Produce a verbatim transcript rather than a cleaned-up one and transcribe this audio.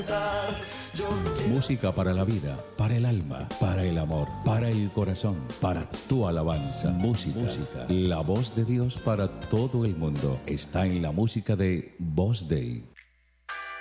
cantar. Yo quiero... Música para la vida, para el alma, para el amor, para el corazón, para tu alabanza. Música, música. La voz de Dios para todo el mundo está en la música de Voz Day.